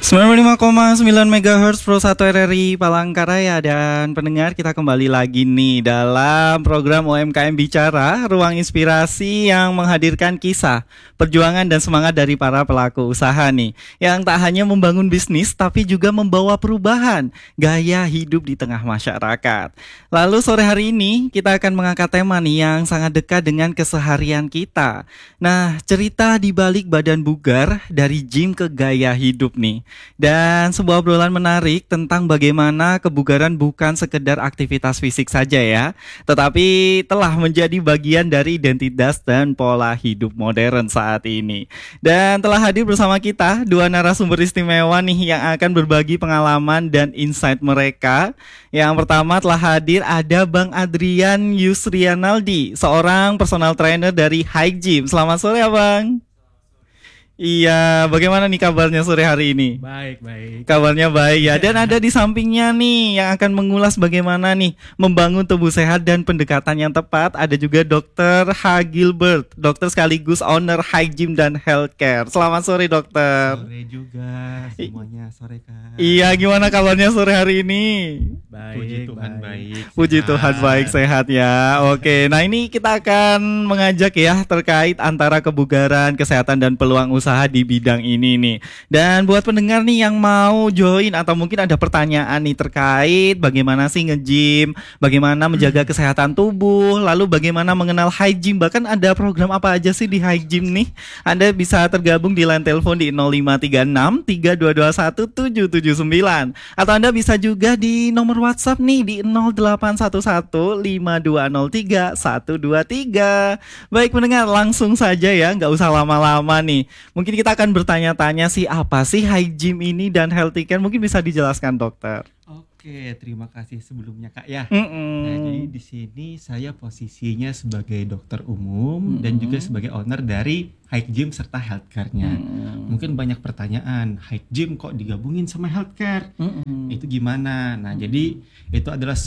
95,9 MHz Pro 1 RRI Palangkaraya. Dan pendengar, kita kembali lagi nih dalam program UMKM Bicara, ruang inspirasi yang menghadirkan kisah, perjuangan dan semangat dari para pelaku usaha nih, yang tak hanya membangun bisnis tapi juga membawa perubahan gaya hidup di tengah masyarakat. Lalu sore hari ini kita akan mengangkat tema nih yang sangat dekat dengan keseharian kita. Nah, cerita di balik badan bugar dari gym ke gaya hidup nih. Dan sebuah obrolan menarik tentang bagaimana kebugaran bukan sekedar aktivitas fisik saja ya, tetapi telah menjadi bagian dari identitas dan pola hidup modern saat ini. Dan telah hadir bersama kita dua narasumber istimewa nih yang akan berbagi pengalaman dan insight mereka. Yang pertama telah hadir ada Bang Adrian Yusrianaldi, seorang personal trainer dari High Gym. Selamat sore Abang. Iya, bagaimana nih kabarnya sore hari ini? Baik. Kabarnya baik ya. Dan ada di sampingnya nih yang akan mengulas bagaimana nih membangun tubuh sehat dan pendekatan yang tepat. Ada juga Dr. H. Gilbert, dokter sekaligus owner High Gym dan Healthcare. Selamat sore dokter. Sore juga semuanya, sore Kak. Iya, gimana kabarnya sore hari ini? Baik. Puji Tuhan baik. Puji Tuhan baik, sehat ya. Oke, nah ini kita akan mengajak ya terkait antara kebugaran, kesehatan dan peluang usaha di bidang ini nih. Dan buat pendengar nih yang mau join atau mungkin ada pertanyaan nih terkait bagaimana sih nge-gym, bagaimana menjaga kesehatan tubuh, lalu bagaimana mengenal High Gym, bahkan ada program apa aja sih di High Gym nih, Anda bisa tergabung di line telepon di 0536 3221 779, atau Anda bisa juga di nomor WhatsApp nih di 0811 5203 123. Baik pendengar, langsung saja ya, nggak usah lama-lama nih. Mungkin kita akan bertanya-tanya sih apa sih High Gym ini dan Healthy Care, mungkin bisa dijelaskan dokter. Oke, terima kasih sebelumnya Kak ya. Nah, jadi di sini saya posisinya sebagai dokter umum dan juga sebagai owner dari High Gym serta Healthcare-nya. Mungkin banyak pertanyaan, High Gym kok digabungin sama Healthcare? Itu gimana? Nah, jadi itu adalah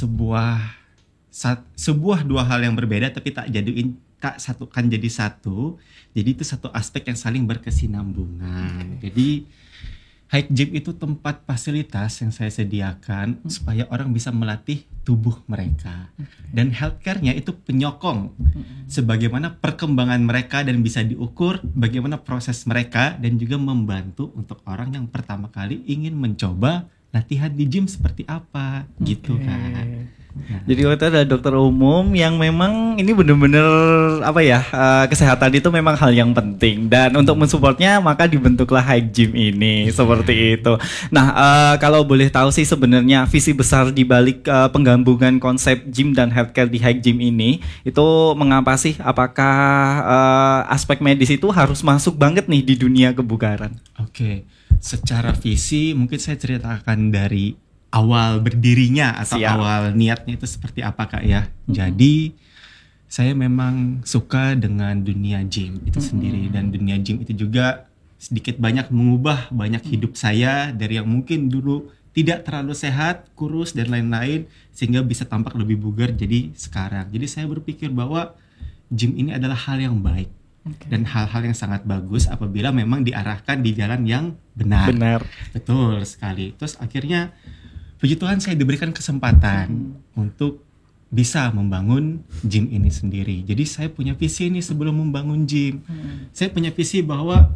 sebuah dua hal yang berbeda tapi tak satukan jadi satu. Jadi itu satu aspek yang saling berkesinambungan. Jadi High Gym itu tempat fasilitas yang saya sediakan supaya orang bisa melatih tubuh mereka. Dan Healthcare-nya itu penyokong sebagaimana perkembangan mereka dan bisa diukur bagaimana proses mereka, dan juga membantu untuk orang yang pertama kali ingin mencoba latihan di gym seperti apa gitu kan. Nah. Jadi waktu ada dokter umum yang memang ini benar-benar apa ya, kesehatan itu memang hal yang penting, dan untuk mensupportnya maka dibentuklah High Gym ini seperti itu. Nah, kalau boleh tahu sih sebenarnya visi besar di balik penggabungan konsep gym dan healthcare di High Gym ini itu mengapa sih? Apakah aspek medis itu harus masuk banget nih di dunia kebugaran? Oke, secara visi mungkin saya ceritakan dari awal berdirinya atau awal niatnya itu seperti apa Kak ya. Jadi saya memang suka dengan dunia gym itu sendiri, dan dunia gym itu juga sedikit banyak mengubah banyak hidup saya dari yang mungkin dulu tidak terlalu sehat, kurus dan lain-lain, sehingga bisa tampak lebih bugar jadi sekarang. Jadi saya berpikir bahwa gym ini adalah hal yang baik. Dan hal-hal yang sangat bagus apabila memang diarahkan di jalan yang benar. Betul sekali. Terus akhirnya puji Tuhan saya diberikan kesempatan untuk bisa membangun gym ini sendiri. Jadi saya punya visi ini sebelum membangun gym. Saya punya visi bahwa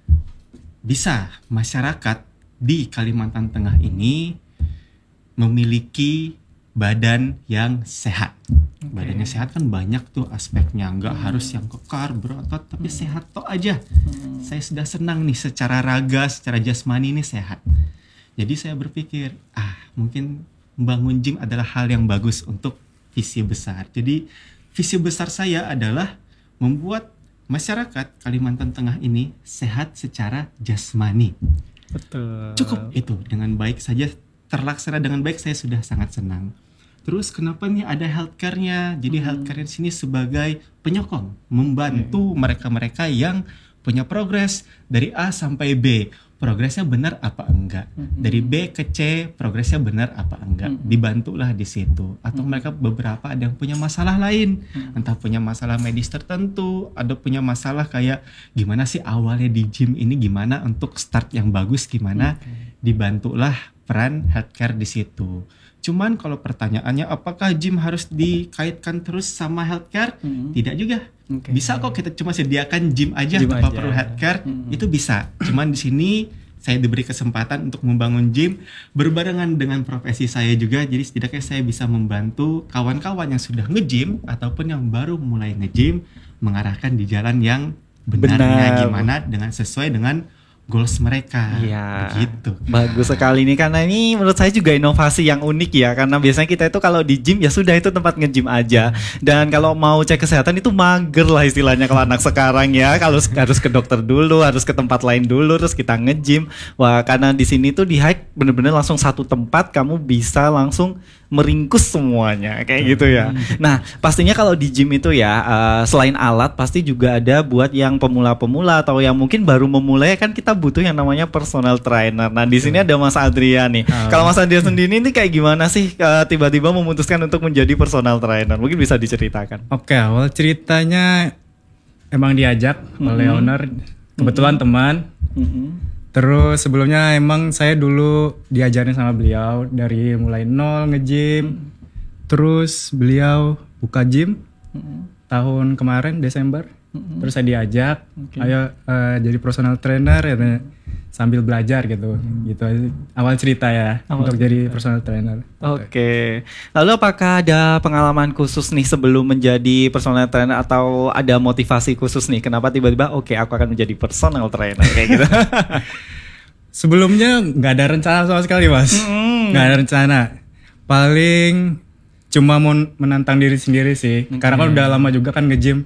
bisa masyarakat di Kalimantan Tengah ini memiliki badan yang sehat. Badannya sehat kan banyak tuh aspeknya, nggak harus yang kekar, berotot, tapi sehat toh aja. Saya sudah senang nih secara raga, secara jasmani ini sehat. Jadi saya berpikir, mungkin membangun gym adalah hal yang bagus untuk visi besar. Jadi visi besar saya adalah membuat masyarakat Kalimantan Tengah ini sehat secara jasmani. Betul. Cukup itu, dengan baik saja, terlaksana dengan baik, saya sudah sangat senang. Terus kenapa nih ada healthcare-nya? Jadi healthcare di sini sebagai penyokong, membantu mereka-mereka yang punya progres dari A sampai B. Progresnya benar apa enggak? Dari B ke C, progresnya benar apa enggak? Dibantulah di situ. Atau mereka beberapa ada yang punya masalah lain, entah punya masalah medis tertentu, ada punya masalah kayak gimana sih awalnya di gym ini, gimana untuk start yang bagus, gimana dibantulah peran healthcare di situ. Cuman kalau pertanyaannya apakah gym harus dikaitkan terus sama healthcare? Tidak juga. Bisa kok kita cuma sediakan gym aja tanpa perlu healthcare, itu bisa. Cuman di sini saya diberi kesempatan untuk membangun gym berbarengan dengan profesi saya juga, jadi setidaknya saya bisa membantu kawan-kawan yang sudah nge-gym ataupun yang baru mulai nge-gym mengarahkan di jalan yang benarnya gimana dengan sesuai dengan goals mereka. Iya. Begitu. Bagus sekali nih, karena ini menurut saya juga inovasi yang unik ya, karena biasanya kita itu kalau di gym ya sudah itu tempat nge-gym aja, dan kalau mau cek kesehatan itu mager lah istilahnya kalau anak sekarang ya, kalau harus ke dokter dulu, harus ke tempat lain dulu, terus kita nge-gym. Wah, karena di sini tuh di Hike bener-bener langsung satu tempat kamu bisa langsung meringkus semuanya kayak gitu ya. Nah, pastinya kalau di gym itu ya selain alat pasti juga ada buat yang pemula-pemula atau yang mungkin baru memulai, kan kita butuh yang namanya personal trainer. Nah, di sini ada Mas Adrian nih. Kalau Mas Adrian sendiri ini kayak gimana sih tiba-tiba memutuskan untuk menjadi personal trainer? Mungkin bisa diceritakan. Oke, awal ceritanya emang diajak oleh owner, kebetulan teman. Terus sebelumnya emang saya dulu diajarin sama beliau dari mulai nol nge-gym. Terus beliau buka gym tahun kemarin Desember. Terus saya diajak, ayo jadi personal trainer ya, sambil belajar gitu. Gitu awal cerita ya untuk jadi personal trainer. Oke. Lalu apakah ada pengalaman khusus nih sebelum menjadi personal trainer, atau ada motivasi khusus nih kenapa tiba-tiba oke, aku akan menjadi personal trainer kayak gitu? Sebelumnya nggak ada rencana sama sekali, Mas. Nggak ada rencana. Paling cuma mau menantang diri sendiri sih. Karena kan udah lama juga kan nge-gym.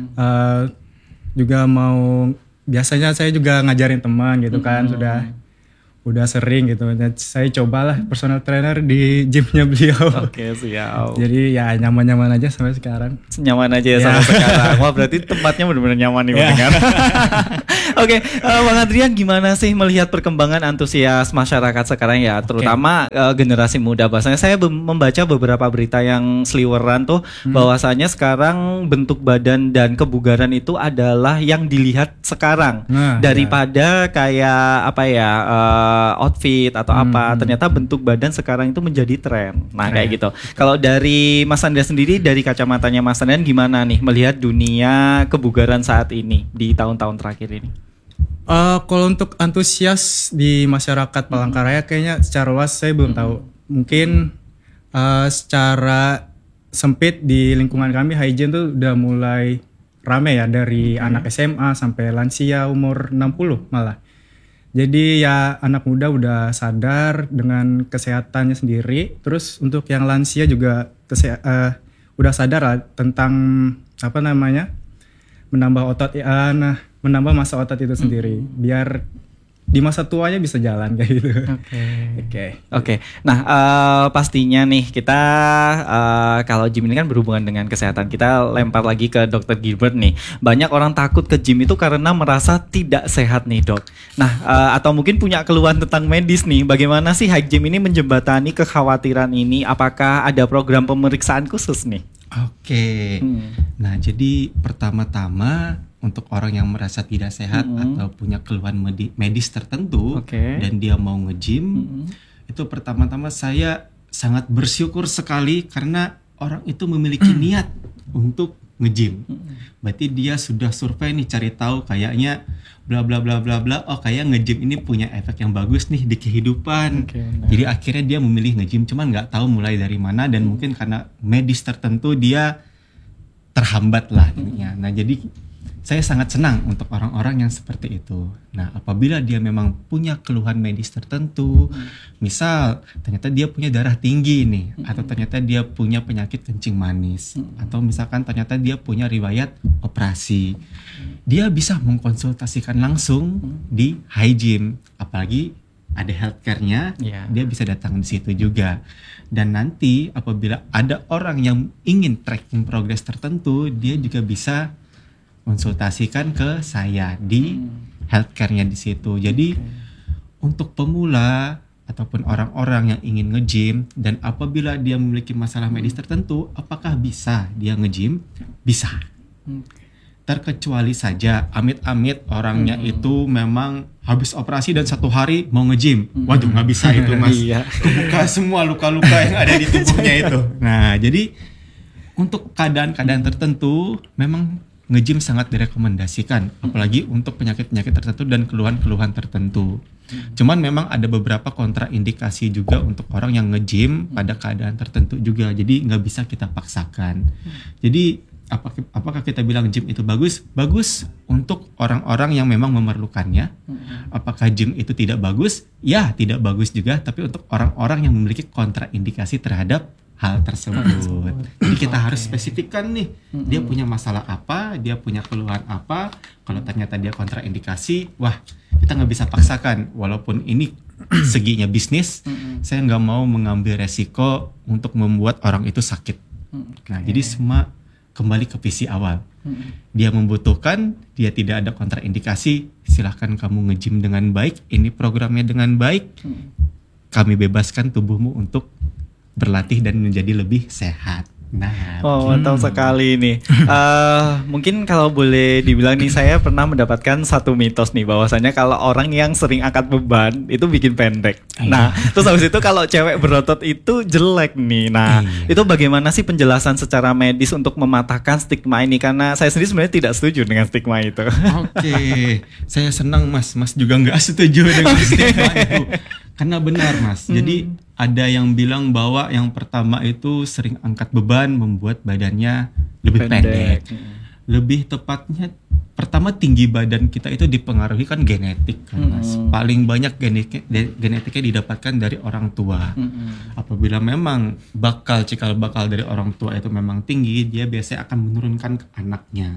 Juga mau, biasanya saya juga ngajarin teman gitu kan, udah sering gitu. Dan saya cobalah personal trainer di gymnya beliau. Oke, siap. Jadi ya nyaman-nyaman aja sampai sekarang. Nyaman aja ya sampai sekarang. Wah, berarti tempatnya benar-benar nyaman nih mendengar. Oke, Bang Adrian, gimana sih melihat perkembangan antusias masyarakat sekarang ya, terutama generasi muda? Bahasanya saya membaca beberapa berita yang seliweran tuh, bahwasanya sekarang bentuk badan dan kebugaran itu adalah yang dilihat sekarang daripada kayak apa ya, outfit atau apa. Ternyata bentuk badan sekarang itu menjadi tren. Nah, kayak gitu. Kalau dari Mas Andrea sendiri, dari kacamatanya Mas Andrea gimana nih melihat dunia kebugaran saat ini di tahun-tahun terakhir ini? Kalau untuk antusias di masyarakat Palangkaraya kayaknya secara luas saya belum tahu. Mungkin secara sempit di lingkungan kami hygiene tuh udah mulai rame ya, dari anak SMA sampai lansia umur 60 malah. Jadi ya anak muda udah sadar dengan kesehatannya sendiri. Terus untuk yang lansia juga udah sadar lah tentang apa namanya, menambah otot ya, menambah masa otot itu sendiri biar di masa tuanya bisa jalan kayak gitu. Oke. Nah, pastinya nih kita kalau gym ini kan berhubungan dengan kesehatan. Kita lempar lagi ke Dr. Gilbert nih. Banyak orang takut ke gym itu karena merasa tidak sehat nih, Dok. Nah, atau mungkin punya keluhan tentang medis nih. Bagaimana sih Hike Gym ini menjembatani kekhawatiran ini? Apakah ada program pemeriksaan khusus nih? Oke. Nah, jadi pertama-tama untuk orang yang merasa tidak sehat atau punya keluhan medis tertentu dan dia mau nge-gym, itu pertama-tama saya sangat bersyukur sekali karena orang itu memiliki niat untuk nge-gym. Berarti dia sudah survei nih, cari tahu kayaknya bla bla bla bla bla, oh kayak nge-gym ini punya efek yang bagus nih di kehidupan. Jadi akhirnya dia memilih nge-gym, cuman nggak tahu mulai dari mana, dan mungkin karena medis tertentu dia terhambat lah ininya. Nah, jadi saya sangat senang untuk orang-orang yang seperti itu. Nah, apabila dia memang punya keluhan medis tertentu, misal ternyata dia punya darah tinggi nih, atau ternyata dia punya penyakit kencing manis, atau misalkan ternyata dia punya riwayat operasi, dia bisa mengkonsultasikan langsung di Hike Gym. Apalagi ada healthcare-nya, dia bisa datang di situ juga. Dan nanti apabila ada orang yang ingin tracking progres tertentu, dia juga bisa konsultasikan ke saya di healthcare-nya di situ. Jadi untuk pemula ataupun orang-orang yang ingin nge-gym dan apabila dia memiliki masalah medis tertentu, apakah bisa dia nge-gym? Bisa. terkecuali saja amit-amit orangnya itu memang habis operasi dan 1 hari mau nge-gym. Waduh, nggak bisa itu Mas. Iya. Kebuka semua luka-luka yang ada di tubuhnya itu. Nah, jadi untuk keadaan-keadaan tertentu memang nge-gym sangat direkomendasikan, apalagi untuk penyakit-penyakit tertentu dan keluhan-keluhan tertentu. Cuman memang ada beberapa kontraindikasi juga untuk orang yang nge-gym pada keadaan tertentu juga. Jadi nggak bisa kita paksakan. Jadi apakah kita bilang gym itu bagus? Bagus untuk orang-orang yang memang memerlukannya. Apakah gym itu tidak bagus? Ya, tidak bagus juga. Tapi untuk orang-orang yang memiliki kontraindikasi terhadap hal tersebut. Jadi kita harus spesifikkan nih, dia punya masalah apa, dia punya keluhan apa. Kalau ternyata dia kontraindikasi, wah kita nggak bisa paksakan. Walaupun ini seginya bisnis, saya nggak mau mengambil resiko untuk membuat orang itu sakit. Nah, jadi semua kembali ke visi awal. Dia membutuhkan, dia tidak ada kontraindikasi, silahkan kamu nge-gym dengan baik, ini programnya dengan baik, kami bebaskan tubuhmu untuk berlatih dan menjadi lebih sehat. Nah, mantap sekali nih. Mungkin kalau boleh dibilang nih, saya pernah mendapatkan satu mitos nih, bahwasanya kalau orang yang sering angkat beban itu bikin pendek. Nah, terus habis itu kalau cewek berotot itu jelek nih. Nah, itu bagaimana sih penjelasan secara medis untuk mematahkan stigma ini? Karena saya sendiri sebenarnya tidak setuju dengan stigma itu. Oke, saya senang Mas juga nggak setuju dengan stigma itu. Karena benar Mas, jadi ada yang bilang bahwa yang pertama itu sering angkat beban membuat badannya lebih pendek. Lebih tepatnya, pertama tinggi badan kita itu dipengaruhi kan genetik kan Mas. Paling banyak genetiknya didapatkan dari orang tua. Apabila memang cikal bakal dari orang tua itu memang tinggi, dia biasanya akan menurunkan ke anaknya.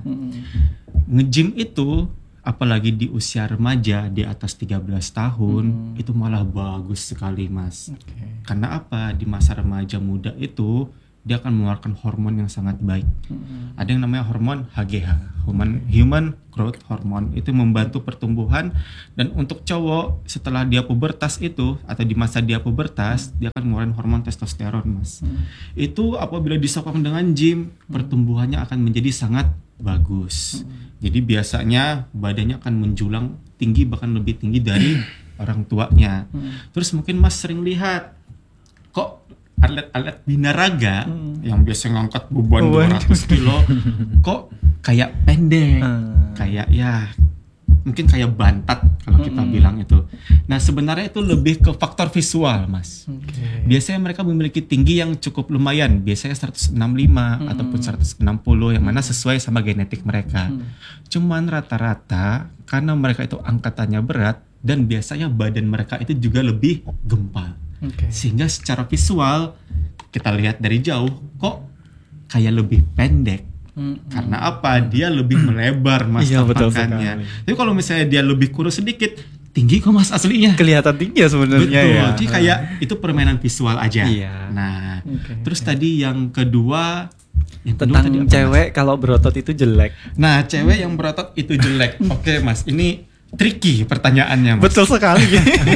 Nge-gym itu apalagi di usia remaja di atas 13 tahun itu malah bagus sekali Mas. Karena apa? Di masa remaja muda itu dia akan mengeluarkan hormon yang sangat baik. Ada yang namanya hormon HGH, Human Growth Hormone, itu membantu pertumbuhan. Dan untuk cowok setelah dia pubertas itu atau di masa dia pubertas, dia akan mengeluarkan hormon testosteron Mas. Itu apabila disokong dengan gym, pertumbuhannya akan menjadi sangat bagus. Jadi biasanya badannya akan menjulang tinggi, bahkan lebih tinggi dari orang tuanya. Terus mungkin Mas sering lihat kok atlet-atlet binaraga yang biasa ngangkat beban 200 kilo kok kayak pendek, kayak ya mungkin kayak bantat kalau kita bilang itu. Nah sebenarnya itu lebih ke faktor visual Mas. Biasanya mereka memiliki tinggi yang cukup lumayan, biasanya 165 ataupun 160 yang mana sesuai sama genetik mereka. Cuman rata-rata karena mereka itu angkatannya berat dan biasanya badan mereka itu juga lebih gempal. Sehingga secara visual kita lihat dari jauh kok kayak lebih pendek. Karena apa? Dia lebih melebar Mas tampakannya. Tapi kalau misalnya dia lebih kurus sedikit, tinggi kok Mas aslinya. Kelihatan tinggi ya sebenarnya. Betul. Ya. Jadi kayak itu permainan visual aja. Iya. Nah, terus tadi yang kedua tentang tadi cewek kalau berotot itu jelek. Nah, cewek yang berotot itu jelek. Oke Mas, ini tricky pertanyaannya Mas. Betul sekali.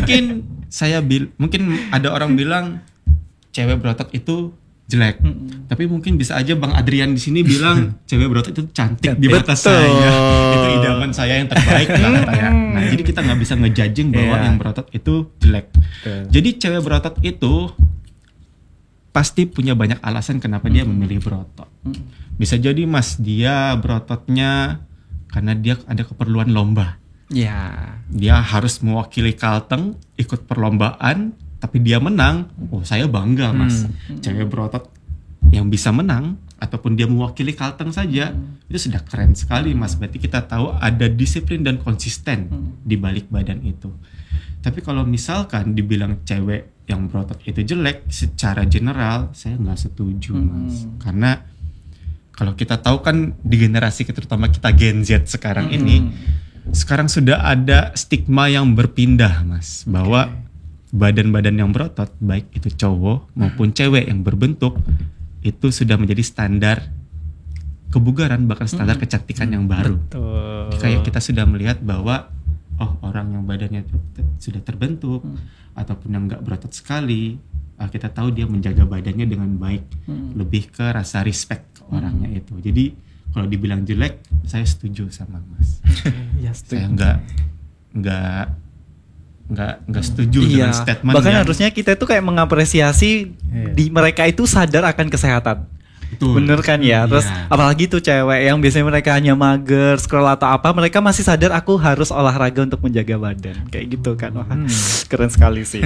Mungkin ada orang bilang cewek berotot itu jelek. Tapi mungkin bisa aja Bang Adrian di sini bilang cewek berotot itu cantik di mata saya. Itu idaman saya yang terbaik lah ya. Nah, jadi kita nggak bisa ngejudging bahwa yang berotot itu jelek. Jadi cewek berotot itu pasti punya banyak alasan kenapa dia memilih berotot. Bisa jadi Mas, dia berototnya karena dia ada keperluan lomba. Ya. Dia harus mewakili Kalteng, ikut perlombaan, tapi dia menang. Oh, saya bangga Mas. Cewek berotot yang bisa menang ataupun dia mewakili Kalteng saja, itu sudah keren sekali Mas. Berarti kita tahu ada disiplin dan konsisten di balik badan itu. Tapi kalau misalkan dibilang cewek yang berotot itu jelek, secara general saya nggak setuju Mas. Karena kalau kita tahu kan di generasi terutama kita Gen Z sekarang ini, sekarang sudah ada stigma yang berpindah Mas, bahwa badan-badan yang berotot, baik itu cowok maupun cewek yang berbentuk, itu sudah menjadi standar kebugaran, bahkan standar kecantikan yang baru. Kayak kita sudah melihat bahwa orang yang badannya sudah terbentuk ataupun yang nggak berotot sekali, kita tahu dia menjaga badannya dengan baik, lebih ke rasa respect ke orangnya itu. Jadi Kalau dibilang jelek, saya setuju sama Mas. Ya, Saya nggak setuju dengan statement. Bahkan harusnya kita itu kayak mengapresiasi di mereka itu sadar akan kesehatan. Betul. Bener kan ya. Terus apalagi tuh cewek yang biasanya mereka hanya mager, scroll atau apa, mereka masih sadar aku harus olahraga untuk menjaga badan. Kayak gitu kan. Wah, keren sekali sih.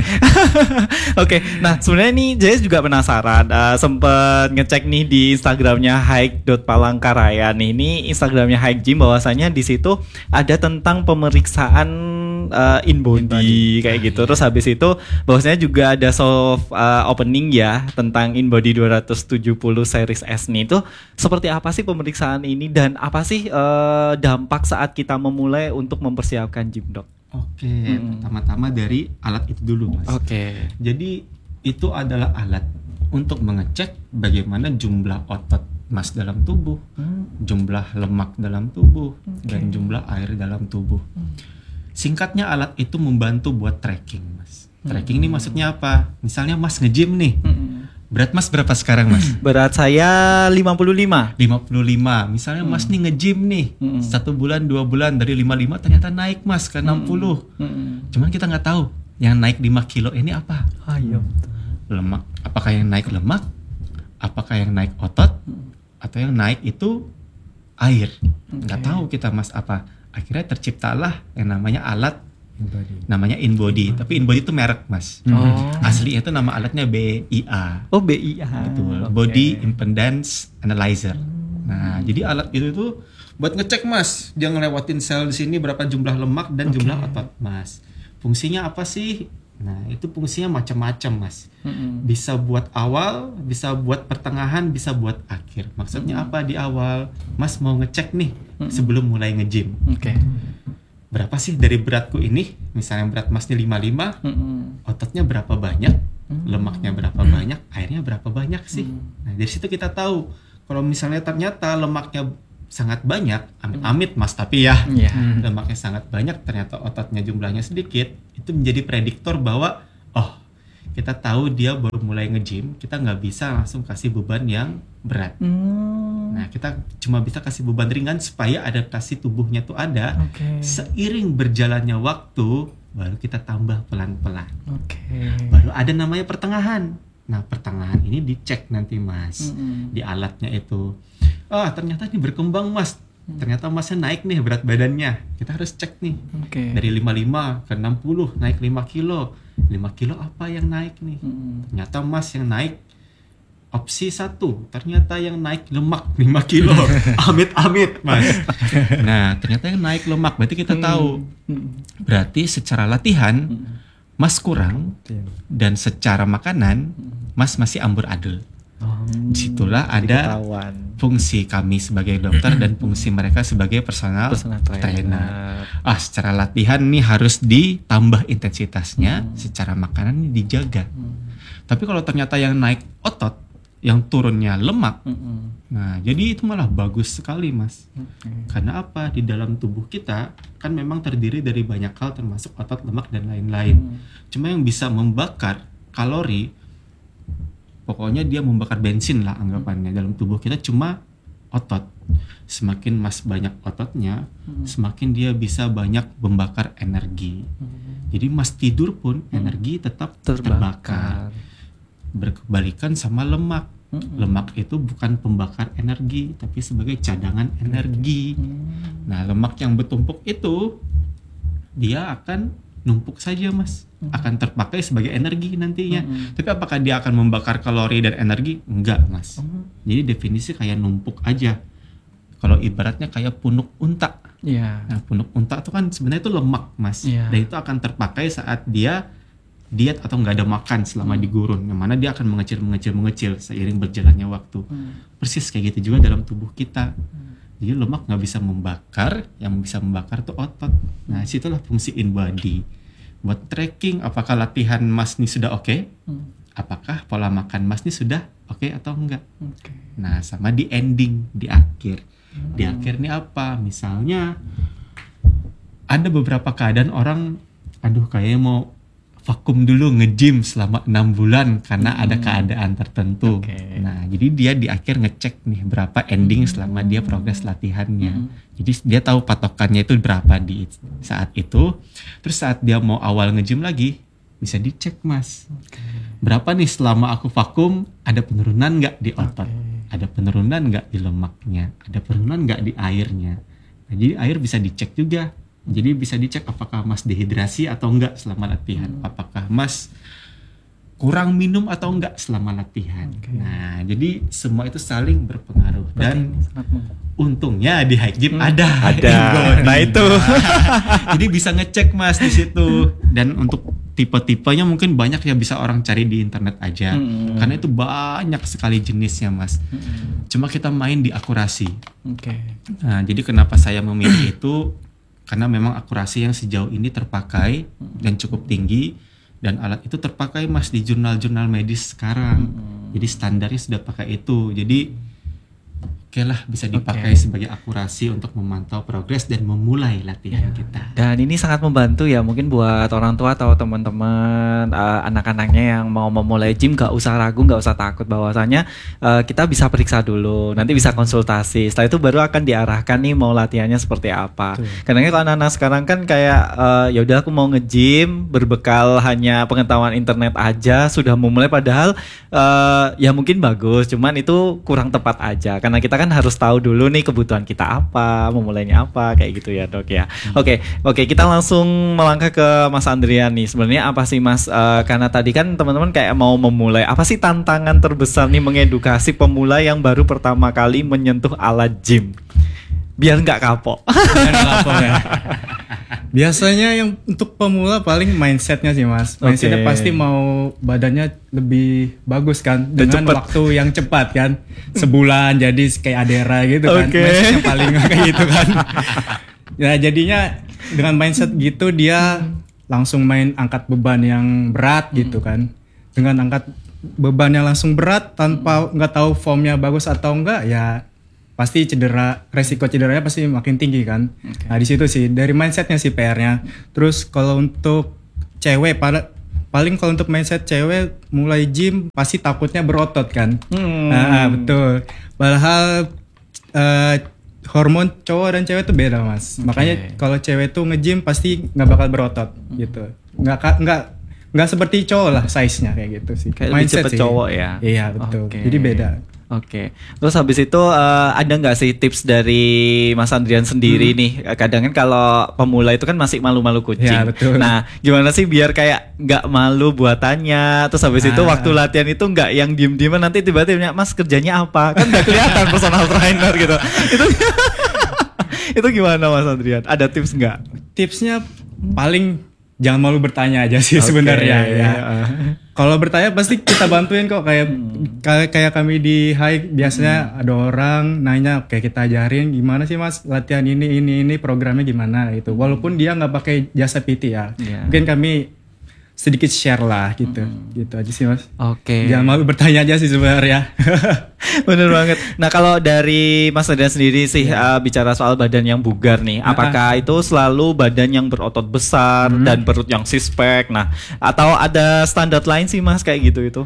Oke, nah sebenarnya nih Jayes juga penasaran, sempet ngecek nih di Instagramnya hike.palangkaraya nih. Ini Instagramnya Hike Gym, bahwasanya di situ ada tentang pemeriksaan in body kayak gitu. Terus habis itu bahwasanya juga ada soft opening ya tentang in body 270 series S nih. Itu seperti apa sih pemeriksaan ini dan apa sih dampak saat kita memulai untuk mempersiapkan gym, Dok? Oke, pertama-tama dari alat itu dulu, Mas. Oke. Jadi itu adalah alat untuk mengecek bagaimana jumlah otot Mas dalam tubuh, jumlah lemak dalam tubuh, dan jumlah air dalam tubuh. Singkatnya alat itu membantu buat tracking, Mas. Tracking ini maksudnya apa? Misalnya Mas nge-gym nih. Berat Mas berapa sekarang, Mas? Berat saya 55. 55. Misalnya Mas nih nge-gym nih. 1 bulan, 2 bulan dari 55 ternyata naik Mas ke 60. Cuman kita nggak tahu yang naik 5 kilo ini apa. Ayo. Lemak. Apakah yang naik lemak? Apakah yang naik otot? Atau yang naik itu air? Nggak tahu kita, Mas, apa. Akhirnya terciptalah yang namanya alat namanya InBody. Tapi InBody itu merek, Mas. Asli itu nama alatnya BIA. Oh, BIA. Betul. Body Impedance Analyzer. Nah, jadi alat itu tuh buat ngecek, Mas. Dia ngelewatin sel di sini berapa jumlah lemak dan jumlah otot, Mas. Fungsinya apa sih? Nah, itu fungsinya macam-macam, Mas. Bisa buat awal, bisa buat pertengahan, bisa buat akhir. Maksudnya apa di awal? Mas mau ngecek nih sebelum mulai nge-gym. Berapa sih dari beratku ini? Misalnya berat Mas nih 55, ototnya berapa banyak? Lemaknya berapa banyak? Airnya berapa banyak sih? Nah, dari situ kita tahu. Kalau misalnya ternyata lemaknya sangat banyak, amit-amit Mas, tapi ya lemaknya sangat banyak, ternyata ototnya jumlahnya sedikit, itu menjadi prediktor bahwa kita tahu dia baru mulai nge-gym, kita nggak bisa langsung kasih beban yang berat. Nah, kita cuma bisa kasih beban ringan supaya adaptasi tubuhnya tuh ada. Seiring berjalannya waktu, baru kita tambah pelan-pelan. Baru ada namanya pertengahan. Nah, pertengahan ini dicek nanti, Mas, di alatnya itu. Ternyata ini berkembang, Mas. Ternyata Masnya naik nih berat badannya. Kita harus cek nih. Dari 55 ke 60 naik 5 kilo. 5 kilo apa yang naik nih? Ternyata Mas yang naik opsi 1. Ternyata yang naik lemak 5 kilo. Amit-amit, Mas. Nah, ternyata yang naik lemak. Berarti kita tahu. Berarti secara latihan Mas kurang. Dan secara makanan Mas masih amburadul. Disitulah ada fungsi kami sebagai dokter dan fungsi mereka sebagai personal trainer. Secara latihan nih harus ditambah intensitasnya, secara makanan ini dijaga. Tapi kalau ternyata yang naik otot, yang turunnya lemak, nah jadi itu malah bagus sekali, Mas. Karena apa? Di dalam tubuh kita kan memang terdiri dari banyak hal termasuk otot, lemak dan lain-lain. Cuma yang bisa membakar kalori, pokoknya dia membakar bensin lah anggapannya dalam tubuh kita cuma otot. Semakin Mas banyak ototnya, semakin dia bisa banyak membakar energi. Jadi Mas tidur pun energi tetap terbakar. Berkebalikan sama lemak. Lemak itu bukan pembakar energi, tapi sebagai cadangan energi. Nah, lemak yang bertumpuk itu dia akan numpuk saja, Mas. Akan terpakai sebagai energi nantinya. Tapi apakah dia akan membakar kalori dan energi? Enggak, Mas. Jadi definisi kayak numpuk aja. Kalau ibaratnya kayak punuk unta. Nah, punuk unta itu kan sebenarnya itu lemak, Mas. Dan itu akan terpakai saat dia diet atau nggak ada makan selama di gurun. Yang mana dia akan mengecil seiring berjalannya waktu. Persis kayak gitu juga dalam tubuh kita. Jadi lemak nggak bisa membakar, yang bisa membakar tuh otot. Nah, situlah fungsi InBody. Buat tracking apakah latihan Mas nih sudah oke? Apakah pola makan Mas nih sudah oke atau enggak? Nah, sama di ending, di akhir. Di akhir nih apa? Misalnya ada beberapa keadaan orang, kayaknya mau vakum dulu nge-gym selama 6 bulan karena ada keadaan tertentu. Nah, jadi dia di akhir ngecek nih berapa ending selama dia progres latihannya. Jadi dia tahu patokannya itu berapa di saat itu. Terus saat dia mau awal nge-gym lagi, bisa dicek Mas. Berapa nih selama aku vakum, ada penurunan nggak di otot? Ada penurunan nggak di lemaknya? Ada penurunan nggak di airnya? Nah, jadi air bisa dicek juga. Jadi bisa dicek apakah Mas dehidrasi atau enggak selama latihan. Apakah Mas kurang minum atau enggak selama latihan. Nah, jadi semua itu saling berpengaruh. Dan untungnya di high gym ada. Nah itu. Jadi bisa ngecek Mas di situ. Dan untuk tipe-tipenya mungkin banyak ya bisa orang cari di internet aja. Karena itu banyak sekali jenisnya Mas. Cuma kita main di akurasi. Nah, jadi kenapa saya memilih itu? Karena memang akurasi yang sejauh ini terpakai dan cukup tinggi, dan alat itu terpakai Mas di jurnal-jurnal medis sekarang. Jadi standarnya sudah pakai itu. Jadi oke lah, bisa dipakai sebagai akurasi untuk memantau progres dan memulai latihan kita. Dan ini sangat membantu ya, mungkin buat orang tua atau teman-teman anak-anaknya yang mau memulai gym, gak usah ragu, gak usah takut bahwasanya kita bisa periksa dulu, nanti bisa konsultasi. Setelah itu baru akan diarahkan nih mau latihannya seperti apa. Karena kalau anak-anak sekarang kan kayak ya udah aku mau nge-gym berbekal hanya pengetahuan internet aja sudah memulai, padahal ya mungkin bagus, cuman itu kurang tepat aja. Karena kita kan harus tahu dulu nih kebutuhan kita apa, memulainya apa, kayak gitu ya Dok ya. Oke, kita langsung melangkah ke Mas Andrian nih. Sebenarnya apa sih Mas, karena tadi kan teman-teman kayak mau memulai, apa sih tantangan terbesar nih mengedukasi pemula yang baru pertama kali menyentuh alat gym biar nggak kapok? Biasanya yang untuk pemula paling mindsetnya sih Mas. Mindsetnya pasti mau badannya lebih bagus kan, dengan waktu yang cepat kan. Sebulan jadi kayak Adera gitu kan. Mindsetnya paling kayak gitu kan. Ya jadinya dengan mindset gitu dia langsung main angkat beban yang berat gitu kan. Dengan angkat beban yang langsung berat tanpa nggak tahu formnya bagus atau enggak, ya pasti cedera, resiko cederanya pasti makin tinggi kan. Nah di situ sih dari mindsetnya sih PR-nya. Terus kalau untuk cewek, paling kalau untuk mindset cewek mulai gym pasti takutnya berotot kan. Nah betul. Padahal hormon cowok dan cewek tuh beda Mas. Makanya kalau cewek tuh nge-gym pasti nggak bakal berotot gitu. Nggak seperti cowok lah size-nya kayak gitu sih. Kayak mindset lebih cepet cowok ya. Iya betul. Jadi beda. Terus habis itu ada nggak sih tips dari Mas Andrian sendiri nih? Kadang kan kalau pemula itu kan masih malu-malu kucing. Ya, betul. Nah, gimana sih biar kayak nggak malu buatannya? Terus habis itu waktu latihan itu nggak yang diem-dieman, nanti tiba-tiba Mas kerjanya apa? Kan nggak kelihatan personal trainer gitu. Itu gimana Mas Andrian? Ada tips nggak? Tipsnya paling jangan malu bertanya aja sih sebenarnya ya. Kalau bertanya pasti kita bantuin kok, kayak kami di High biasanya ada orang nanya, kayak kita ajarin gimana sih Mas latihan ini programnya gimana gitu. Walaupun dia nggak pakai jasa PT ya. Mungkin kami sedikit share lah gitu. Gitu aja sih Mas. Jangan malu bertanya aja sih sebenarnya. Bener banget. Nah kalau dari Mas Andrian sendiri sih bicara soal badan yang bugar nih, apakah itu selalu badan yang berotot besar dan perut yang six pack? Nah, atau ada standar lain sih Mas kayak gitu itu?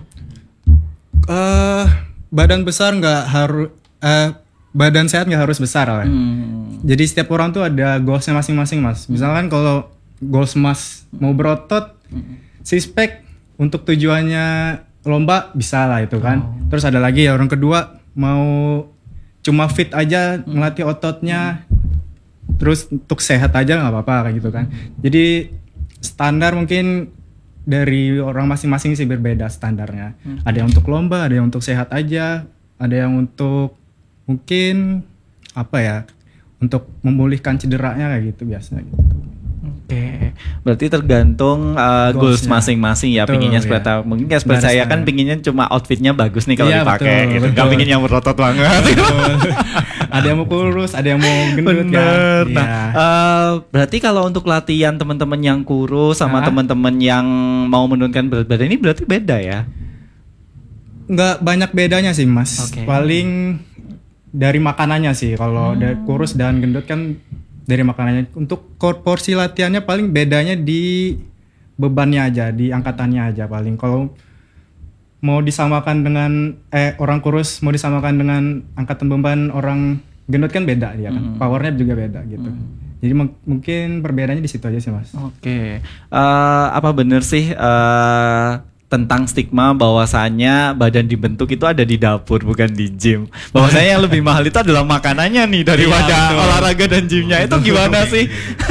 Badan besar nggak harus, badan sehat nggak harus besar lah. Jadi setiap orang tuh ada goalsnya masing-masing Mas. Misalkan kalau goals Mas mau berotot, six pack untuk tujuannya lomba bisa lah itu kan. Terus ada lagi ya orang kedua mau cuma fit aja melatih ototnya, terus untuk sehat aja nggak apa-apa kayak gitu kan. Jadi standar mungkin dari orang masing-masing sih berbeda standarnya. Ada yang untuk lomba, ada yang untuk sehat aja, ada yang untuk mungkin apa ya, untuk memulihkan cederanya kayak gitu biasanya gitu. Berarti tergantung goals masing-masing ya. Pinginnya seperti apa? Mungkin kayak seperti saya kan pinginnya cuma outfitnya bagus nih kalau dipakai gitu. Gak pingin yang berotot banget. Ada yang mau kurus, ada yang mau gendut kan. Nah, berarti kalau untuk latihan teman-teman yang kurus sama teman-teman yang mau menurunkan berat badan ini berarti beda ya? Nggak banyak bedanya sih Mas. Paling dari makanannya sih. Kalau kurus dan gendut kan dari makanannya. Untuk porsi latihannya paling bedanya di bebannya aja, di angkatannya aja paling. Kalau mau disamakan dengan orang kurus mau disamakan dengan angkatan beban orang gendut kan beda dia kan. Powernya juga beda gitu. Jadi mungkin perbedaannya di situ aja sih Mas. Oke. Apa bener sih tentang stigma bahwasannya badan dibentuk itu ada di dapur bukan di gym. Bahwasanya yang lebih mahal itu adalah makanannya nih daripada olahraga dan gymnya. Itu gimana sih?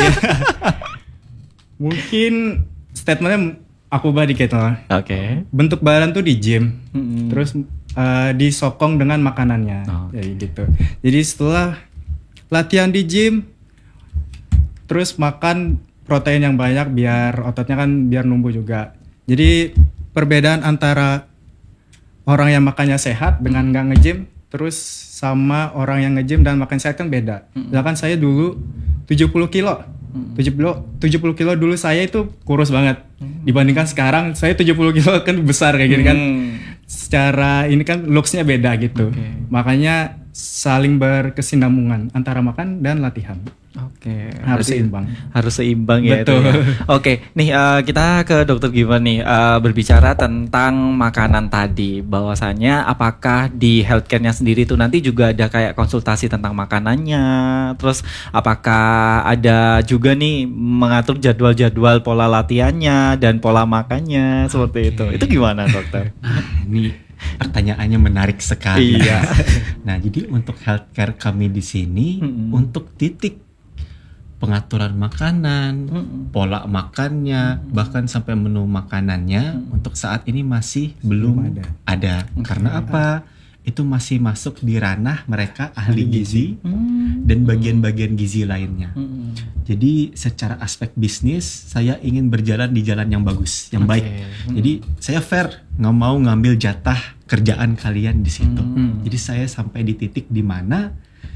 Mungkin statementnya aku ubah dikit lah. Oke. Bentuk badan tuh di gym, terus disokong dengan makanannya, jadi gitu. Jadi setelah latihan di gym, terus makan protein yang banyak biar ototnya kan biar numbuh juga. Jadi perbedaan antara orang yang makannya sehat dengan nggak nge-gym, terus sama orang yang nge-gym dan makan sehat kan beda. Misalkan saya dulu 70 kilo. 70 kilo dulu saya itu kurus banget. Dibandingkan sekarang saya 70 kilo kan besar kayak gini kan. Secara ini kan looks-nya beda gitu. Makanya saling berkesinambungan antara makan dan latihan. Oke, Harus seimbang. Harus seimbang ya. Betul. Itu ya. Oke, nih kita ke Dokter Givan nih berbicara tentang makanan tadi. Bahwasannya apakah di healthcare-nya sendiri tuh nanti juga ada kayak konsultasi tentang makanannya. Terus apakah ada juga nih mengatur jadwal-jadwal pola latihannya dan pola makannya seperti itu. Itu gimana dokter? Ini pertanyaannya menarik sekali. Iya. Nah, jadi untuk healthcare kami di sini untuk titik pengaturan makanan, pola makannya, bahkan sampai menu makanannya untuk saat ini masih belum ada. Karena apa? Itu masih masuk di ranah mereka ahli gizi dan bagian-bagian gizi lainnya. Jadi secara aspek bisnis saya ingin berjalan di jalan yang bagus, yang baik. Jadi saya fair, nggak mau ngambil jatah kerjaan kalian di situ. Jadi saya sampai di titik di mana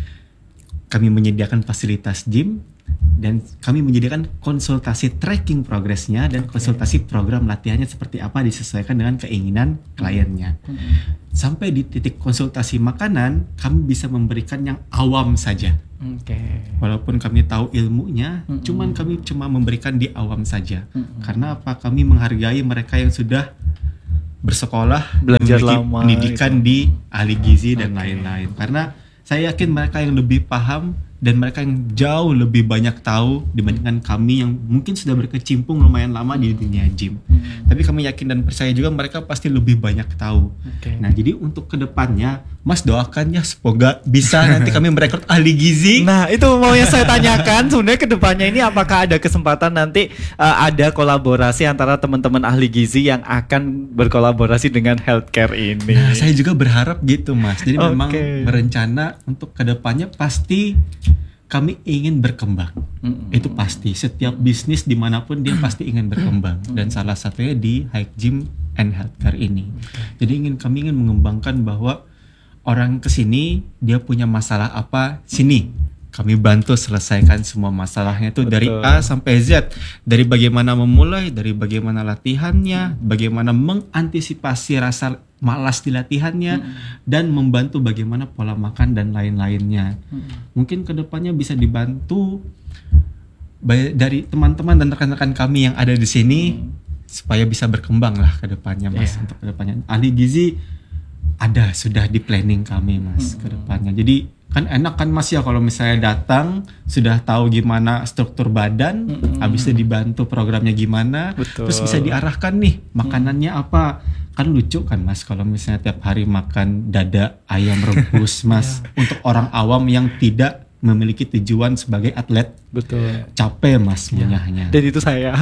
kami menyediakan fasilitas gym dan kami menyediakan konsultasi tracking progresnya dan konsultasi program latihannya seperti apa disesuaikan dengan keinginan kliennya. Sampai di titik konsultasi makanan, kami bisa memberikan yang awam saja. Walaupun kami tahu ilmunya, kami cuma memberikan di awam saja. Karena apa? Kami menghargai mereka yang sudah bersekolah, belajar memiliki lama, pendidikan di ahli gizi dan lain-lain. Karena saya yakin mereka yang lebih paham dan mereka yang jauh lebih banyak tahu dibandingkan kami yang mungkin sudah berkecimpung lumayan lama di dunia gym. Tapi kami yakin dan percaya juga mereka pasti lebih banyak tahu. Nah, jadi untuk kedepannya, Mas doakan ya semoga bisa nanti kami merekrut ahli gizi. Nah, itu mau yang saya tanyakan sebenarnya kedepannya ini apakah ada kesempatan nanti ada kolaborasi antara teman-teman ahli gizi yang akan berkolaborasi dengan healthcare ini. Nah, saya juga berharap gitu, Mas. Jadi memang berencana untuk kedepannya pasti kami ingin berkembang. Itu pasti. Setiap bisnis dimanapun dia pasti ingin berkembang. Dan salah satunya di High Gym and Healthcare ini. Jadi kami ingin mengembangkan bahwa orang kesini dia punya masalah apa, sini kami bantu selesaikan semua masalahnya itu dari A sampai Z. Dari bagaimana memulai, dari bagaimana latihannya, bagaimana mengantisipasi rasa malas di latihannya, dan membantu bagaimana pola makan dan lain-lainnya. Mungkin kedepannya bisa dibantu dari teman-teman dan rekan-rekan kami yang ada di sini supaya bisa berkembang lah kedepannya, Mas. Untuk kedepannya ahli gizi ada sudah di planning kami, Mas, kedepannya. Jadi kan enak kan, Mas, ya kalau misalnya datang sudah tahu gimana struktur badan, habis itu dibantu programnya gimana, terus bisa diarahkan nih makanannya apa. Kan lucu kan, Mas, kalau misalnya tiap hari makan dada ayam rebus, Mas. Untuk orang awam yang tidak memiliki tujuan sebagai atlet, capek, Mas, munyahnya. Dan itu saya.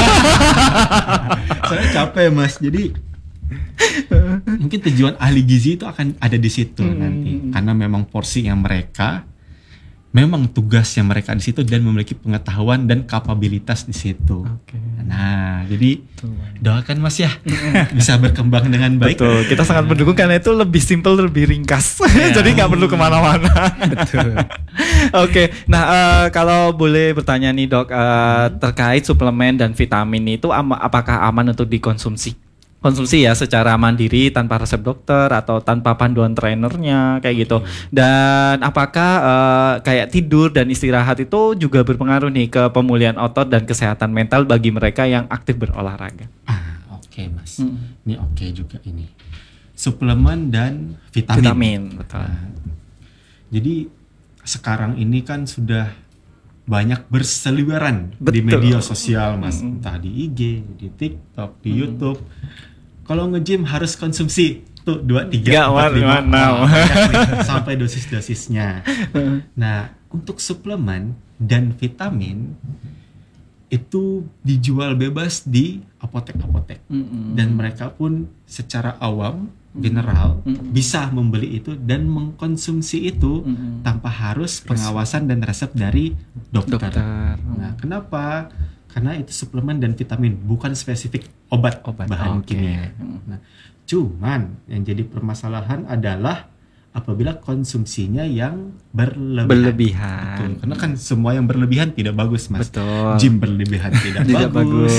Saya capek, Mas. Jadi mungkin tujuan ahli gizi itu akan ada di situ nanti, karena memang porsi yang mereka, memang tugas yang mereka di situ dan memiliki pengetahuan dan kapabilitas di situ. Nah, jadi doakan, Mas, ya bisa berkembang dengan baik. Betul, kita sangat mendukung karena itu lebih simpel, lebih ringkas. Jadi nggak perlu kemana-mana. Betul. Oke, nah kalau boleh bertanya nih, Dok, terkait suplemen dan vitamin itu apakah aman untuk dikonsumsi? konsumsi ya secara mandiri tanpa resep dokter atau tanpa panduan trainernya kayak gitu. Dan apakah kayak tidur dan istirahat itu juga berpengaruh nih ke pemulihan otot dan kesehatan mental bagi mereka yang aktif berolahraga? Oke, Mas. Ini oke juga ini. Suplemen dan vitamin. Vitamin, betul. Jadi sekarang ini kan sudah banyak berseliweran di Betul. media sosial, Mas. Entah di IG, di TikTok, di YouTube. Kalau nge-gym harus konsumsi tuh 2, 3, 4, 5 sampai dosis-dosisnya. Nah, untuk suplemen dan vitamin itu dijual bebas di apotek-apotek. Dan mereka pun secara awam, general, bisa membeli itu dan mengkonsumsi itu tanpa harus pengawasan dan resep dari dokter. Nah, kenapa? Karena itu suplemen dan vitamin, bukan spesifik obat bahan kimia. Nah, cuman yang jadi permasalahan adalah apabila konsumsinya yang berlebihan. Betul. Karena kan semua yang berlebihan tidak bagus, Mas. Betul. Gym berlebihan tidak bagus.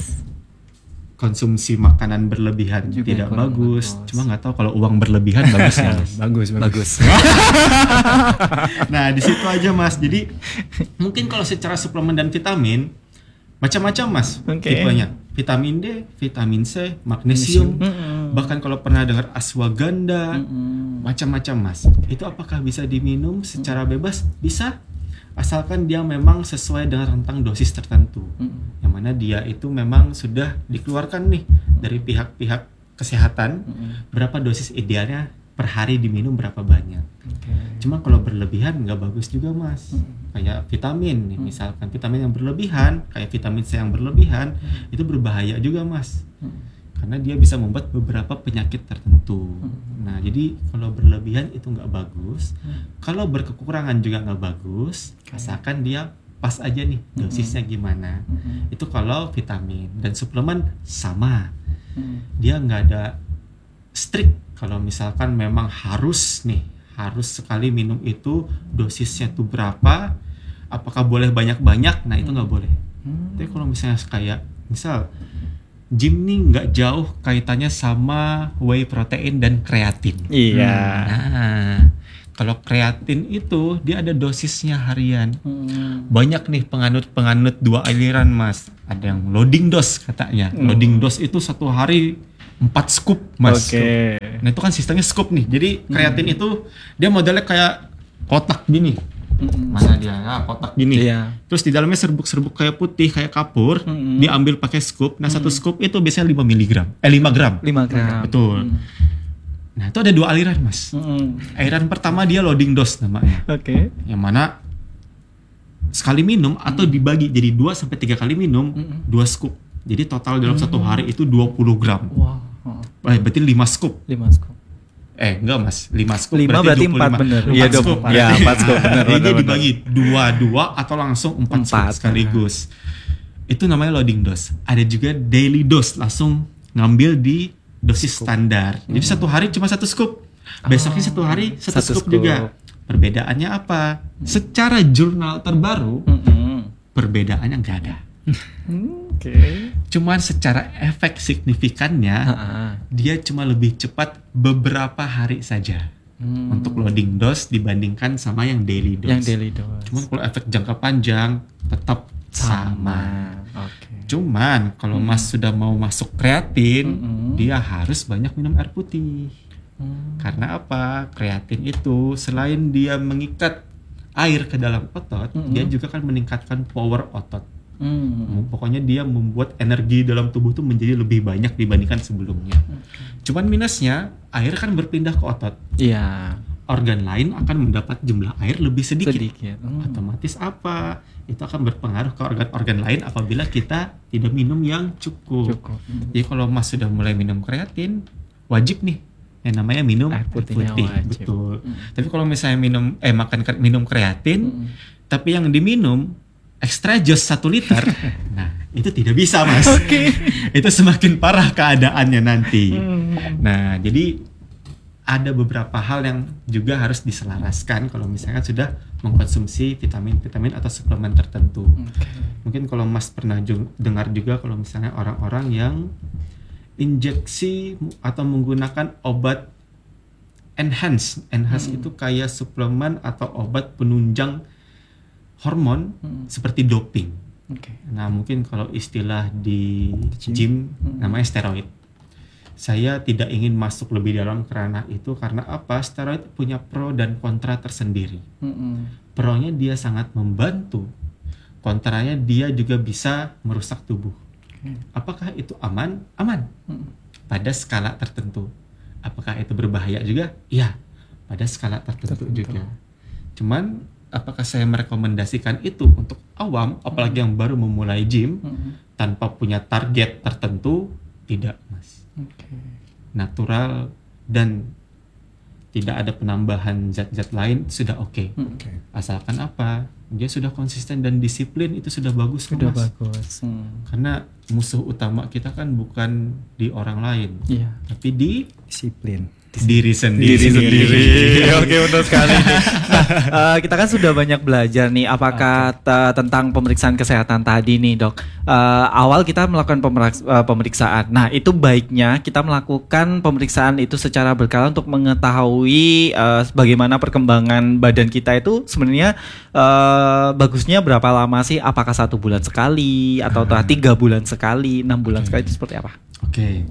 Konsumsi makanan berlebihan juga tidak bagus. Cuma nggak tahu kalau uang berlebihan bagus ya, Mas. bagus. Nah, di situ aja, Mas. Jadi mungkin kalau secara suplemen dan vitamin macam-macam, Mas. Tipenya. Vitamin D, vitamin C, magnesium. Bahkan kalau pernah dengar ashwagandha, macam-macam, Mas. Itu apakah bisa diminum secara bebas? Bisa. Asalkan dia memang sesuai dengan rentang dosis tertentu. Yang mana dia itu memang sudah dikeluarkan nih dari pihak-pihak kesehatan berapa dosis idealnya per hari diminum berapa banyak. Cuma kalau berlebihan nggak bagus juga, Mas. Kayak vitamin nih, misalkan vitamin yang berlebihan, kayak vitamin C yang berlebihan, itu berbahaya juga, Mas. Karena dia bisa membuat beberapa penyakit tertentu. Nah, jadi kalau berlebihan itu nggak bagus. Kalau berkekurangan juga nggak bagus. Asalkan dia pas aja nih dosisnya gimana. Itu kalau vitamin. Dan suplemen sama. Dia nggak ada strict. Kalau misalkan memang harus sekali minum itu dosisnya tuh berapa, apakah boleh banyak-banyak, nah itu nggak boleh. Tapi kalau misalnya kayak misal gym nih nggak jauh kaitannya sama whey protein dan kreatin. Iya. Nah, kalau kreatin itu dia ada dosisnya harian. Banyak nih penganut 2 aliran, Mas. Ada yang loading dose katanya. Loading dose itu 1 hari 4 scoop, Mas. Nah, itu kan sistemnya scoop nih. Jadi kreatin itu dia modelnya kayak kotak gini. Mana dia? Nah, kotak gini. Iya. Terus di dalamnya serbuk-serbuk kayak putih, kayak kapur. Diambil pakai scoop. Nah, 1 scoop itu biasanya 5 gram. 5 gram. Betul. Nah, itu ada 2 aliran, Mas. Aliran pertama dia loading dose namanya. Yang mana sekali minum atau dibagi jadi 2 sampai 3 kali minum, 2 scoop. Jadi total dalam 1 hari itu 20 gram. Berarti 5 scoop. Enggak, Mas. 5 scoop 5 berarti 4 bener. Iya, 4 scoop. Iya, 4 scoop bener. Jadi dibagi 2 atau langsung 4 scoop sekaligus. Itu namanya loading dose. Ada juga daily dose, langsung ngambil di dosis standar. Jadi 1 hari cuma 1 scoop. Besoknya 1 hari 1 scoop juga. Perbedaannya apa? Secara jurnal terbaru, perbedaannya nggak ada. Cuman secara efek signifikannya dia cuma lebih cepat beberapa hari saja untuk loading dose dibandingkan sama yang daily dose. Cuman kalau efek jangka panjang tetap sama. Cuman kalau Mas sudah mau masuk kreatin, dia harus banyak minum air putih. Karena apa? Kreatin itu selain dia mengikat air ke dalam otot, dia juga kan meningkatkan power otot. Pokoknya dia membuat energi dalam tubuh tuh menjadi lebih banyak dibandingkan sebelumnya. Cuman minusnya, air kan berpindah ke otot. Iya. Organ lain akan mendapat jumlah air lebih sedikit. Otomatis apa? Itu akan berpengaruh ke organ-organ lain apabila kita tidak minum yang cukup. Jadi kalau Mas sudah mulai minum kreatin, wajib nih yang namanya minum air putih. Betul. Tapi kalau misalnya minum kreatin, tapi yang diminum extra just 1 liter, nah itu tidak bisa, Mas. Itu semakin parah keadaannya nanti. Nah, jadi ada beberapa hal yang juga harus diselaraskan kalau misalnya sudah mengkonsumsi vitamin-vitamin atau suplemen tertentu. Mungkin kalau Mas pernah dengar juga kalau misalnya orang-orang yang injeksi atau menggunakan obat enhance itu kayak suplemen atau obat penunjang hormon seperti doping. Nah mungkin kalau istilah di gym namanya steroid. Saya tidak ingin masuk lebih dalam kerana itu karena apa? Steroid punya pro dan kontra tersendiri. Pro-nya dia sangat membantu, kontranya dia juga bisa merusak tubuh. Apakah itu aman? Aman. Pada skala tertentu. Apakah itu berbahaya juga? Iya, pada skala tertentu juga. Cuman apakah saya merekomendasikan itu untuk awam, apalagi yang baru memulai gym tanpa punya target tertentu? Tidak, Mas. Natural dan tidak ada penambahan zat-zat lain sudah oke. Asalkan apa? Dia sudah konsisten dan disiplin, itu sudah bagus, Sudah Mas. bagus. Karena musuh utama kita kan bukan di orang lain, tapi di Disiplin. diri sendiri. Oke, benar sekali. Nah, kita kan sudah banyak belajar nih apakah tentang pemeriksaan kesehatan tadi nih, Dok. Awal kita melakukan pemeriksaan. Nah, itu baiknya kita melakukan pemeriksaan itu secara berkala untuk mengetahui bagaimana perkembangan badan kita itu sebenarnya bagusnya berapa lama sih? Apakah 1 bulan sekali atau 3 bulan sekali, 6 bulan sekali, itu seperti apa? Oke.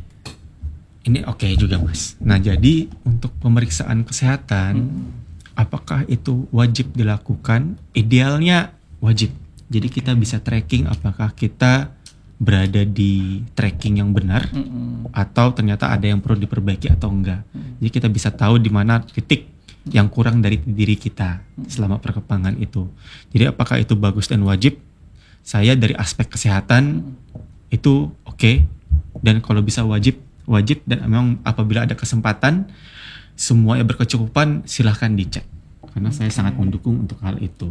Ini oke juga, Mas. Nah, jadi untuk pemeriksaan kesehatan, apakah itu wajib dilakukan? Idealnya wajib. Jadi kita bisa tracking apakah kita berada di tracking yang benar atau ternyata ada yang perlu diperbaiki atau enggak. Jadi kita bisa tahu di mana titik yang kurang dari diri kita selama perkembangan itu. Jadi apakah itu bagus dan wajib? Saya dari aspek kesehatan itu oke. Dan kalau bisa wajib, dan memang apabila ada kesempatan semua yang berkecukupan silahkan dicek, karena saya sangat mendukung untuk hal itu.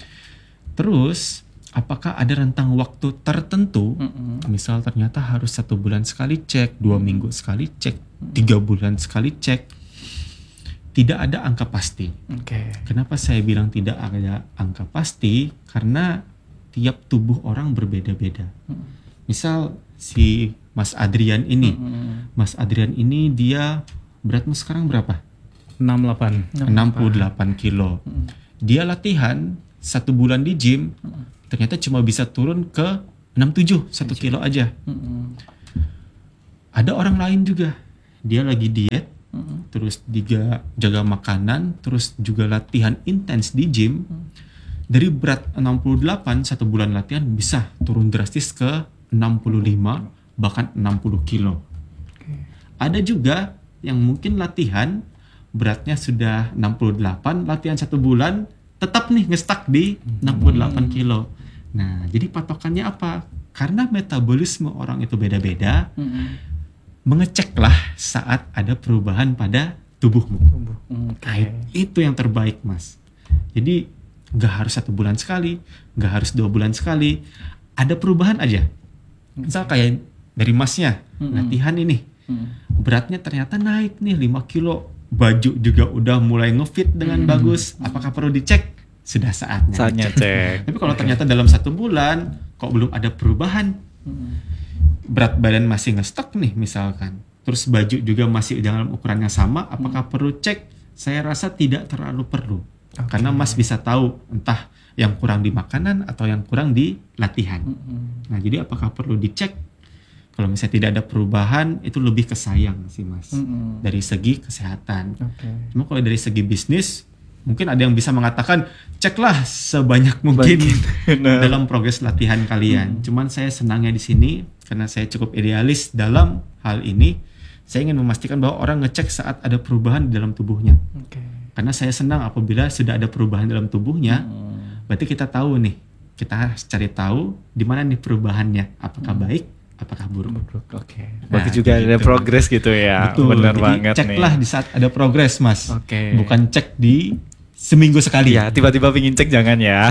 Terus apakah ada rentang waktu tertentu, misal ternyata harus 1 bulan sekali cek, 2 minggu sekali cek, 3 bulan sekali cek? Tidak ada angka pasti. Kenapa saya bilang tidak ada angka pasti? Karena tiap tubuh orang berbeda-beda. Misal si Mas Adrian ini, dia beratmu sekarang berapa? 68 kilo. Dia latihan 1 bulan di gym, ternyata cuma bisa turun ke 67, 1 kilo aja. Ada orang lain juga, dia lagi diet, terus dia jaga makanan, terus juga latihan intens di gym. Dari berat 68, 1 bulan latihan bisa turun drastis ke 65, bahkan 60 kilo. Ada juga yang mungkin latihan beratnya sudah 68, latihan 1 bulan tetap nih ngestak di 68 kilo. Nah, jadi patokannya apa? Karena metabolisme orang itu beda-beda, mengeceklah saat ada perubahan pada tubuhmu. Itu yang terbaik, Mas. Jadi gak harus 1 bulan sekali, gak harus 2 bulan sekali, ada perubahan aja. Misal kayak dari Masnya, latihan ini, beratnya ternyata naik nih 5 kilo, baju juga udah mulai ngefit dengan bagus, apakah perlu dicek? Sudah saatnya cek. Tapi kalau ternyata dalam 1 bulan kok belum ada perubahan, berat badan masih ngestak nih misalkan, terus baju juga masih dalam ukuran yang sama, apakah perlu cek? Saya rasa tidak terlalu perlu. Karena Mas bisa tahu entah yang kurang di makanan atau yang kurang di latihan. Nah, jadi apakah perlu dicek? Kalau misalnya tidak ada perubahan, itu lebih ke sayang sih, Mas. Dari segi kesehatan. Cuma kalau dari segi bisnis, mungkin ada yang bisa mengatakan ceklah sebanyak mungkin dalam progres latihan kalian. Cuman saya senangnya di sini karena saya cukup idealis dalam hal ini. Saya ingin memastikan bahwa orang ngecek saat ada perubahan di dalam tubuhnya. Karena saya senang apabila sudah ada perubahan dalam tubuhnya, berarti kita tahu nih, kita harus cari tahu di mana nih perubahannya, apakah baik, apakah buruk. Berarti juga ada progres gitu ya. Betul. Benar Jadi banget ceklah nih. di saat ada progres, Mas. Bukan cek di seminggu sekali. Ya, tiba-tiba pingin cek jangan ya.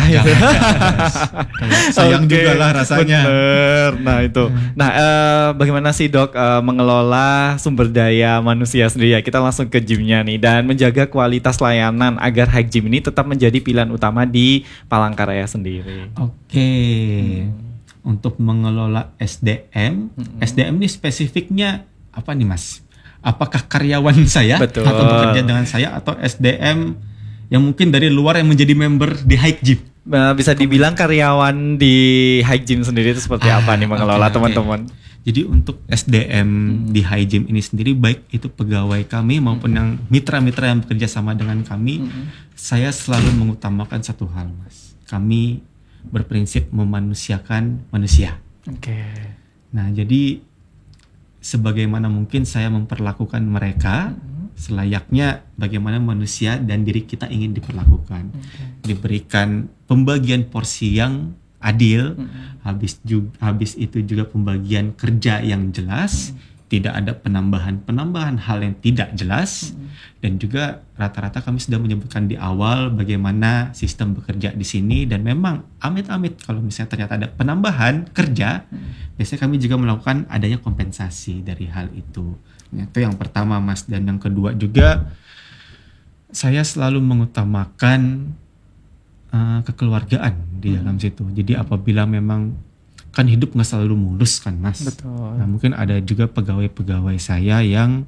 Sayang juga lah rasanya. Bener. Nah itu. Nah bagaimana sih Dok mengelola sumber daya manusia sendiri ya? Kita langsung ke gymnya nih dan menjaga kualitas layanan agar Hike Gym ini tetap menjadi pilihan utama di Palangkaraya sendiri. untuk mengelola SDM. SDM ini spesifiknya apa nih Mas? Apakah karyawan saya Betul. atau bekerja dengan saya, atau SDM yang mungkin dari luar yang menjadi member di Hike Gym? Bisa dibilang karyawan di Hike Gym sendiri itu seperti apa nih mengelola Oke. teman-teman? Jadi untuk SDM di Hike Gym ini sendiri, baik itu pegawai kami maupun yang mitra-mitra yang bekerja sama dengan kami, saya selalu mengutamakan satu hal, Mas. Kami berprinsip memanusiakan manusia. Oke. Nah, jadi sebagaimana mungkin saya memperlakukan mereka selayaknya bagaimana manusia dan diri kita ingin diperlakukan. Diberikan pembagian porsi yang adil, habis itu juga pembagian kerja yang jelas, tidak ada penambahan hal yang tidak jelas, dan juga rata-rata kami sudah menyebutkan di awal bagaimana sistem bekerja di sini, dan memang amit-amit kalau misalnya ternyata ada penambahan kerja, biasanya kami juga melakukan adanya kompensasi dari hal itu. Itu yang pertama, Mas. Dan yang kedua juga, saya selalu mengutamakan kekeluargaan di dalam situ. Jadi apabila memang kan hidup nggak selalu mulus kan, Mas. Betul. Nah, mungkin ada juga pegawai-pegawai saya yang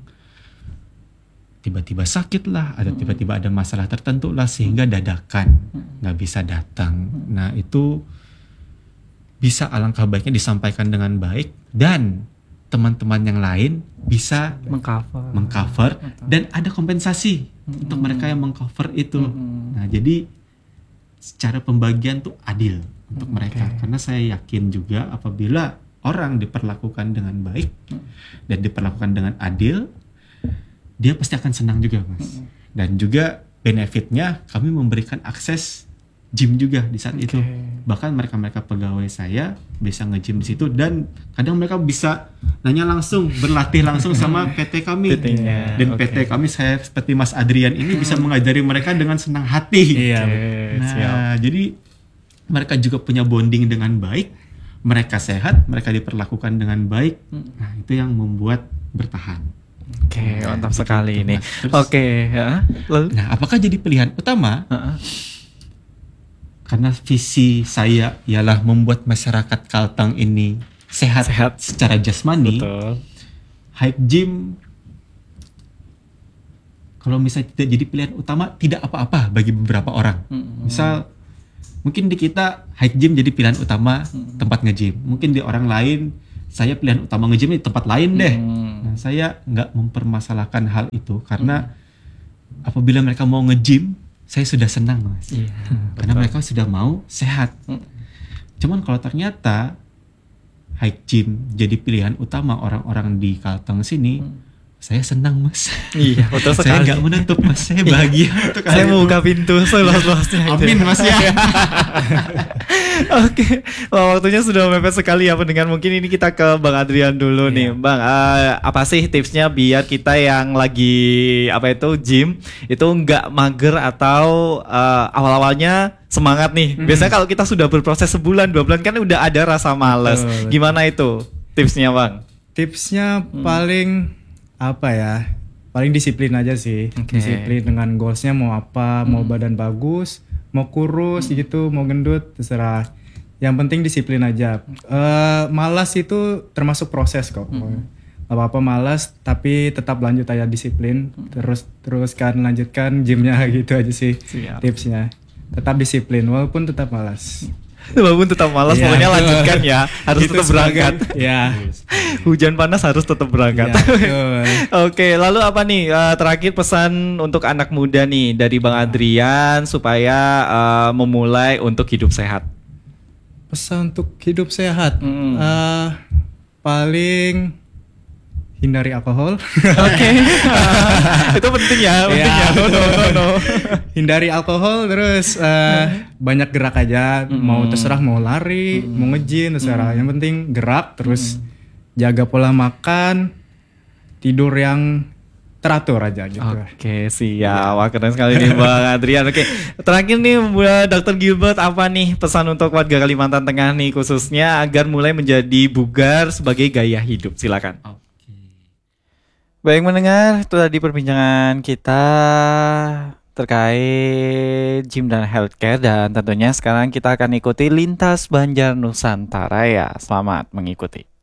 tiba-tiba sakit lah, atau tiba-tiba ada masalah tertentu lah sehingga dadakan nggak bisa datang. Nah, itu bisa alangkah baiknya disampaikan dengan baik, dan teman-teman yang lain bisa mengcover dan ada kompensasi untuk mereka yang mengcover itu. Nah, jadi secara pembagian tuh adil untuk mereka, karena saya yakin juga apabila orang diperlakukan dengan baik dan diperlakukan dengan adil, dia pasti akan senang juga, Mas. Dan juga benefitnya kami memberikan akses gym juga di saat itu. Bahkan mereka pegawai saya bisa nge-gym di situ, dan kadang mereka bisa nanya langsung, berlatih langsung sama PT kami. PT-nya. Dan PT kami, saya seperti Mas Adrian ini bisa mengajari mereka dengan senang hati. Iya. Nah, jadi mereka juga punya bonding dengan baik, mereka sehat, mereka diperlakukan dengan baik. Nah, itu yang membuat bertahan. Oke, mantap sekali ini. Terus- Oke, ya. Lalu? Nah, apakah jadi pilihan utama? Karena visi saya ialah membuat masyarakat Kalteng ini sehat secara jasmani. Betul. Hike Gym, kalau misalnya tidak jadi pilihan utama, tidak apa-apa bagi beberapa orang. Misal, mungkin di kita Hike Gym jadi pilihan utama, tempat nge-gym. Mungkin di orang lain, saya pilihan utama nge-gym di tempat lain deh. Nah, saya nggak mempermasalahkan hal itu, karena apabila mereka mau nge-gym, saya sudah senang, Mas. Karena mereka sudah mau sehat. Cuman kalau ternyata Hike Gym jadi pilihan utama orang-orang di Kalteng sini, saya senang, Mas. Iya, betul sekali. Saya nggak menutup, Mas. Saya bahagia untuk hal Saya itu. mau buka pintu seluas-luasnya. Amin, Mas ya. Oke, wah, waktunya sudah mepet sekali ya pendengar. Mungkin ini kita ke Bang Adrian dulu nih, Bang. Apa sih tipsnya biar kita yang lagi gym itu nggak mager atau awal-awalnya semangat nih? Biasanya kalau kita sudah berproses sebulan 2 bulan kan udah ada rasa malas. Betul. Gimana itu tipsnya, Bang? Tipsnya paling paling disiplin aja sih. Oke. Disiplin dengan goalsnya mau apa, mau badan bagus, mau kurus gitu, mau gendut, terserah. Yang penting disiplin aja. Malas itu termasuk proses kok. Apa-apa malas, tapi tetap lanjut aja disiplin. Teruskan lanjutkan gymnya gitu aja sih. Siap. Tipsnya. Tetap disiplin walaupun tetap malas. Walaupun tetap malas, Iya, pokoknya betul. lanjutkan ya. Harus Itu tetap berangkat. Ya. Hujan panas harus tetap berangkat. Ya, betul. Oke, lalu apa nih terakhir pesan untuk anak muda nih dari Bang Adrian supaya memulai untuk hidup sehat? Pesan untuk hidup sehat, paling hindari alkohol. Oke, itu penting ya, penting ya. No. Hindari alkohol, terus banyak gerak aja. Mau terserah mau lari, mau nge-gym, terserah. Yang penting gerak, terus jaga pola makan, tidur yang teratur aja gitu. Oke, siap. Wah, keren sekali nih Bang Adrian. Oke, terakhir nih Dr. Gilbert, apa nih pesan untuk warga Kalimantan Tengah nih khususnya agar mulai menjadi bugar sebagai gaya hidup? Silakan. Baik mendengar, itu tadi perbincangan kita terkait gym dan healthcare, dan tentunya sekarang kita akan ikuti Lintas Banjar Nusantara ya. Selamat mengikuti.